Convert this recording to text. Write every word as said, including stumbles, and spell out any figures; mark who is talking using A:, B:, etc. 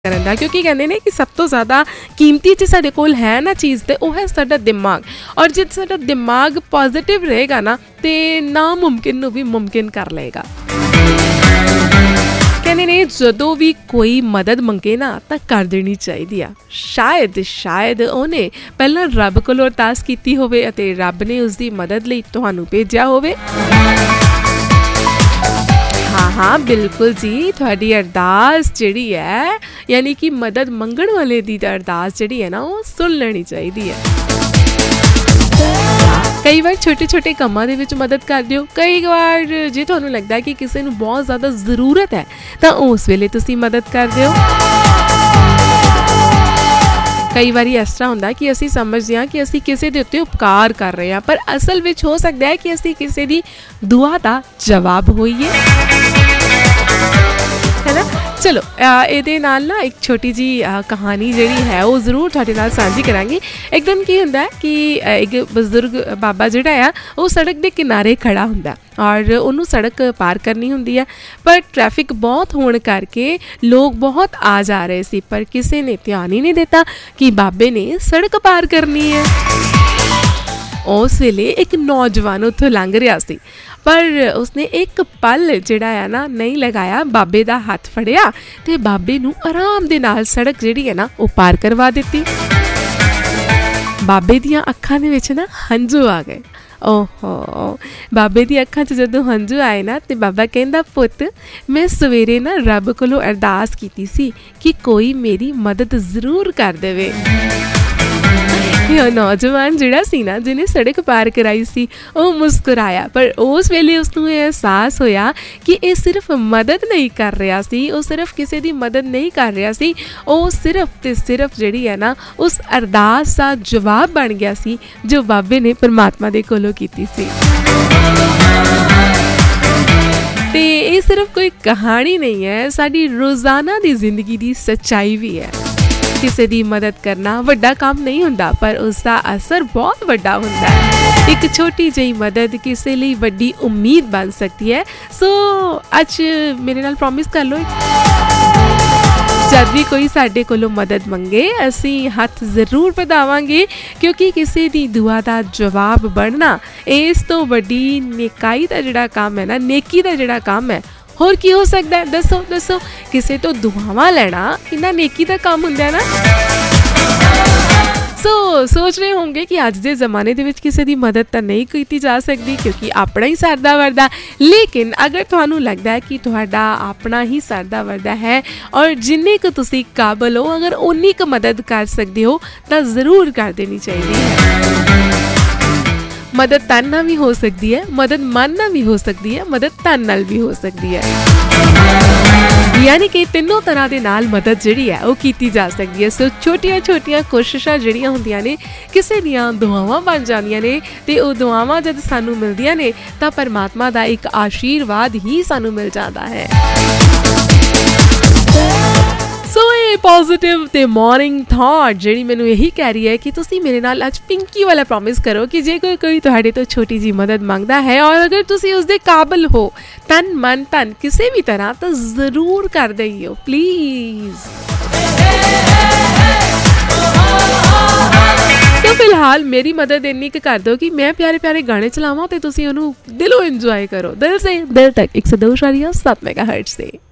A: ਕਰਨ ਦਾ, ਕਿਉਂਕਿ ਕਹਿੰਦੇ ਨੇ ਕਿ ਸਭ ਤੋਂ ਜ਼ਿਆਦਾ ਕੀਮਤੀ ਚੀਜ਼ ਸਾਡੇ ਕੋਲ ਹੈ ਨਾ ਚੀਜ਼ ਤੇ ਉਹ ਹੈ ਸਾਡਾ ਦਿਮਾਗ। ਔਰ ਜੇ ਸਾਡਾ ਦਿਮਾਗ ਪੋਜ਼ਿਟਿਵ ਰਹੇਗਾ ਨਾ ਤੇ ਨਾਮੁਮਕਿਨ ਨੂੰ ਵੀ ਮੁਮਕਿਨ ਕਰ ਲਏਗਾ। ਕਹਿੰਦੇ ਨੇ ਜਦੋਂ ਵੀ ਕੋਈ ਮਦਦ ਮੰਗੇ ਨਾ ਤਾਂ ਕਰ ਦੇਣੀ ਚਾਹੀਦੀ ਆ। ਸ਼ਾਇਦ ਸ਼ਾਇਦ ਉਹਨੇ ਪਹਿਲਾਂ ਰੱਬ ਕੋਲੋਂ ਅਰਦਾਸ ਕੀਤੀ ਹੋਵੇ ਅਤੇ ਰੱਬ ਨੇ ਉਸਦੀ ਮਦਦ ਲਈ ਤੁਹਾਨੂੰ ਭੇਜਿਆ ਹੋਵੇ। हाँ हाँ बिल्कुल जी, थोड़ी अरदास जिहड़ी है यानी कि मदद मंगण वाले दी अरदास जिहड़ी है ना वो सुन लेनी चाहिए है। कई बार छोटे छोटे कामां दे विच मदद कर दिओ। कई बार जे तुहानूं लगदा है कि किसी नूं बहुत ज़्यादा ज़रूरत है तां उस वेले तुसीं मदद कर दिओ। कई बार इस तरह होंदा कि असीं समझदे हां कि असीं किसी दे उत्ते उपकार कर रहे हां, पर असल विच हो सकदा है कि असीं किसी दी दुआ दा जवाब होईए, है ना। चलो ਇਹਦੇ ਨਾਲ ਨਾ ਇੱਕ ਛੋਟੀ ਜੀ ਕਹਾਣੀ ਜਿਹੜੀ ਹੈ ਉਹ ਜ਼ਰੂਰ ਤੁਹਾਡੇ ਨਾਲ ਸਾਂਝੀ ਕਰਾਂਗੀ। ਇੱਕਦਮ ਕੀ ਹੁੰਦਾ ਕਿ ਇੱਕ ਬਜ਼ੁਰਗ ਬਾਬਾ ਜਿਹੜਾ ਆ ਉਹ ਸੜਕ ਦੇ ਕਿਨਾਰੇ ਖੜਾ ਹੁੰਦਾ ਔਰ ਉਹਨੂੰ ਸੜਕ ਪਾਰ ਕਰਨੀ ਹੁੰਦੀ ਹੈ, ਪਰ ਟ੍ਰੈਫਿਕ ਬਹੁਤ ਹੋਣ ਕਰਕੇ ਲੋਕ ਬਹੁਤ ਆ ਜਾ ਰਹੇ ਸੀ, ਪਰ ਕਿਸੇ ਨੇ ਧਿਆਨ ਹੀ ਨਹੀਂ ਦਿੱਤਾ ਕਿ ਬਾਬੇ ਨੇ ਸੜਕ ਪਾਰ ਕਰਨੀ ਹੈ। ਉਸ ਵੇਲੇ ਇੱਕ ਨੌਜਵਾਨ ਉੱਥੋਂ ਲੰਘ ਰਿਹਾ ਸੀ, ਪਰ ਉਸਨੇ ਇੱਕ ਪਲ ਜਿਹੜਾ ਆ ਨਾ ਨਹੀਂ ਲਗਾਇਆ, ਬਾਬੇ ਦਾ ਹੱਥ ਫੜਿਆ ਅਤੇ ਬਾਬੇ ਨੂੰ ਆਰਾਮ ਦੇ ਨਾਲ ਸੜਕ ਜਿਹੜੀ ਹੈ ਨਾ ਉਹ ਪਾਰ ਕਰਵਾ ਦਿੱਤੀ। ਬਾਬੇ ਦੀਆਂ ਅੱਖਾਂ ਦੇ ਵਿੱਚ ਨਾ ਹੰਝੂ ਆ ਗਏ। ਓਹੋ, ਬਾਬੇ ਦੀ ਅੱਖਾਂ 'ਚ ਜਦੋਂ ਹੰਝੂ ਆਏ ਨਾ ਅਤੇ ਬਾਬਾ ਕਹਿੰਦਾ, ਪੁੱਤ ਮੈਂ ਸਵੇਰੇ ਨਾ ਰੱਬ ਕੋਲੋਂ ਅਰਦਾਸ ਕੀਤੀ ਸੀ ਕਿ ਕੋਈ ਮੇਰੀ ਮਦਦ ਜ਼ਰੂਰ ਕਰ ਦੇਵੇ। ਨੌਜਵਾਨ ਜਿਹੜਾ ਸੀ ਨਾ ਜਿਹਨੇ ਸੜਕ ਪਾਰ ਕਰਾਈ ਸੀ ਉਹ ਮੁਸਕਰਾਇਆ, ਪਰ ਉਸ ਵੇਲੇ ਉਸਨੂੰ ਇਹ ਅਹਿਸਾਸ ਹੋਇਆ ਕਿ ਇਹ ਸਿਰਫ ਮਦਦ ਨਹੀਂ ਕਰ ਰਿਹਾ ਸੀ, ਉਹ ਸਿਰਫ ਕਿਸੇ ਦੀ ਮਦਦ ਨਹੀਂ ਕਰ ਰਿਹਾ ਸੀ, ਉਹ ਸਿਰਫ ਤੇ ਸਿਰਫ ਜਿਹੜੀ ਹੈ ਨਾ ਉਸ ਅਰਦਾਸ ਦਾ ਜਵਾਬ ਬਣ ਗਿਆ ਸੀ ਜੋ ਬਾਬੇ ਨੇ ਪਰਮਾਤਮਾ ਦੇ ਕੋਲੋਂ ਕੀਤੀ ਸੀ। ਤੇ ਇਹ ਸਿਰਫ ਕੋਈ ਕਹਾਣੀ ਨਹੀਂ ਹੈ, ਸਾਡੀ ਰੋਜ਼ਾਨਾ ਦੀ ਜ਼ਿੰਦਗੀ ਦੀ ਸੱਚਾਈ ਵੀ ਹੈ। ਕਿਸੇ ਦੀ ਮਦਦ ਕਰਨਾ ਵੱਡਾ ਕੰਮ ਨਹੀਂ ਹੁੰਦਾ, ਪਰ ਉਸ ਦਾ ਅਸਰ ਬਹੁਤ ਵੱਡਾ ਹੁੰਦਾ ਹੈ। ਇੱਕ ਛੋਟੀ ਜਿਹੀ ਮਦਦ ਕਿਸੇ ਲਈ ਵੱਡੀ ਉਮੀਦ ਬਣ ਸਕਦੀ ਹੈ। ਸੋ ਅੱਜ ਮੇਰੇ ਨਾਲ ਪ੍ਰੋਮਿਸ ਕਰ ਲਓ, ਜਦ ਵੀ ਕੋਈ ਸਾਡੇ ਕੋਲੋਂ ਮਦਦ ਮੰਗੇ ਅਸੀਂ ਹੱਥ ਜ਼ਰੂਰ ਵਧਾਵਾਂਗੇ, ਕਿਉਂਕਿ ਕਿਸੇ ਦੀ ਦੁਆ ਦਾ ਜਵਾਬ ਬਣਨਾ ਇਸ ਤੋਂ ਵੱਡੀ ਨੇਕਾਈ ਦਾ ਜਿਹੜਾ ਕੰਮ ਹੈ ਨਾ, ਨੇਕੀ ਦਾ ਜਿਹੜਾ ਕੰਮ ਹੈ, ਹੋਰ ਕੀ ਹੋ ਸਕਦਾ ਹੈ? ਦੱਸੋ ਦੱਸੋ ਕਿਸੇ ਤੋਂ ਦੁਆਵਾਂ ਲੈਣਾ ਕਿੰਨਾ ਨੇਕੀ ਦਾ ਕੰਮ ਹੁੰਦਾ ਹੈ ਨਾ। ਸੋ ਸੋਚ ਰਹੇ ਹੋਣਗੇ ਕਿ ਅੱਜ ਦੇ ਜ਼ਮਾਨੇ ਦੇ ਵਿੱਚ ਕਿਸੇ ਦੀ ਮਦਦ ਤਾਂ ਨਹੀਂ ਕੀਤੀ ਜਾ ਸਕਦੀ ਕਿਉਂਕਿ ਆਪਣਾ ਹੀ ਸਰਦਾ ਵਰਦਾ, ਲੇਕਿਨ ਅਗਰ ਤੁਹਾਨੂੰ ਲੱਗਦਾ ਹੈ ਕਿ ਤੁਹਾਡਾ ਆਪਣਾ ਹੀ ਸਰਦਾ ਵਰਦਾ ਹੈ ਔਰ ਜਿੰਨੇ ਕੁ ਤੁਸੀਂ ਕਾਬਲ ਹੋ, ਅਗਰ ਉਨੀ ਕੁ ਮਦਦ ਕਰ ਸਕਦੇ ਹੋ ਤਾਂ ਜ਼ਰੂਰ ਕਰ ਦੇਣੀ ਚਾਹੀਦੀ ਹੈ। ਮਦਦ ਤਨ ਨਾਲ ਵੀ ਹੋ ਸਕਦੀ ਹੈ, ਮਦਦ ਮਨ ਨਾਲ ਵੀ ਹੋ ਸਕਦੀ ਹੈ, ਮਦਦ ਤਨ ਨਾਲ ਵੀ ਹੋ ਸਕਦੀ ਹੈ, ਯਾਨੀ ਕਿ ਤਿੰਨੋਂ ਤਰ੍ਹਾਂ ਦੇ ਨਾਲ ਮਦਦ ਜਿਹੜੀ ਹੈ ਉਹ ਕੀਤੀ ਜਾ ਸਕਦੀ ਹੈ। ਸੋ ਛੋਟੀਆਂ ਛੋਟੀਆਂ ਕੋਸ਼ਿਸ਼ਾਂ ਜਿਹੜੀਆਂ ਹੁੰਦੀਆਂ ਨੇ ਕਿਸੇ ਦੀਆਂ ਦੁਆਵਾਂ ਬਣ ਜਾਂਦੀਆਂ ਨੇ, ਅਤੇ ਉਹ ਦੁਆਵਾਂ ਜਦ ਸਾਨੂੰ ਮਿਲਦੀਆਂ ਨੇ ਤਾਂ ਪਰਮਾਤਮਾ ਦਾ ਇੱਕ ਆਸ਼ੀਰਵਾਦ ਹੀ ਸਾਨੂੰ ਮਿਲ ਜਾਂਦਾ ਹੈ। ਸੋ ਇਹ ਪੋਜ਼ੀਟਿਵ ਅਤੇ ਮੋਰਨਿੰਗ ਥਾਟ ਜਿਹੜੀ ਮੈਨੂੰ ਇਹੀ ਕਹਿ ਰਹੀ ਹੈ ਕਿ ਤੁਸੀਂ ਮੇਰੇ ਨਾਲ ਅੱਜ ਪਿੰਕੀ ਵਾਲਾ ਪ੍ਰੋਮਿਸ ਕਰੋ ਕਿ ਜੇ ਕੋਈ ਕੋਈ ਤੁਹਾਡੇ ਤੋਂ ਛੋਟੀ ਜਿਹੀ ਮਦਦ ਮੰਗਦਾ ਹੈ ਔਰ ਅਗਰ ਤੁਸੀਂ ਉਸਦੇ ਕਾਬਲ ਹੋ ਤਨ ਮਨ ਧਨ ਕਿਸੇ ਵੀ ਤਰ੍ਹਾਂ ਤਾਂ ਜ਼ਰੂਰ ਕਰ ਦਈਓ ਪਲੀਜ਼। ਸੋ ਫਿਲਹਾਲ ਮੇਰੀ ਮਦਦ ਇੰਨੀ ਕੁ ਕਰ ਦਿਓ ਕਿ ਮੈਂ ਪਿਆਰੇ ਪਿਆਰੇ ਗਾਣੇ ਚਲਾਵਾਂ ਅਤੇ ਤੁਸੀਂ ਉਹਨੂੰ ਦਿਲੋਂ ਇੰਜੋਏ ਕਰੋ, ਦਿਲ ਸੇ ਦਿਲ ਤੱਕ ਇੱਕ ਸੌ ਦੋ ਇਸ਼ਾਰੀਆ ਸੱਤ ਮੈਗਾ ਹਰਟਜ਼ ਸੇ।